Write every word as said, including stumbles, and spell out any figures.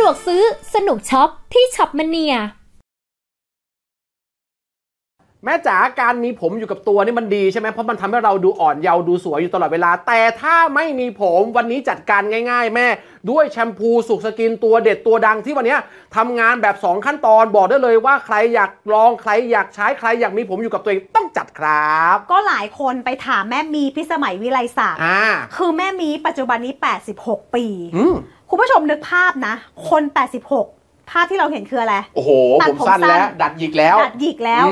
วกซื้อสนุกช็อปที่ช็อปมเนียแม่จ๋าการมีผมอยู่กับตัวนี่มันดีใช่ไหมเพราะมันทำให้เราดูอ่อนเยาว์ดูสวยอยู่ตลอดเวลาแต่ถ้าไม่มีผมวันนี้จัดการง่ายๆแม่ด้วยแชมพูสุขสกินตัวเด็ดตัวดังที่วันนี้ทำงานแบบสองขั้นตอนบอกได้เลยว่าใครอยากลองใครอยากใช้ใครอยากมีผมอยู่กับตัวเองต้องจัดครับก็หลายคนไปถามแม่มีพิสมัยวิไลศักดิ์คือแม่มีปัจจุบันนี้แปดสิบหกปีคุณผู้ชมนึกภาพนะคนแปดสิบหกภาพที่เราเห็นคืออะไรโอ้โหผมสั้นแล้วดัดหยิกแล้วดัดหยิกแล้ว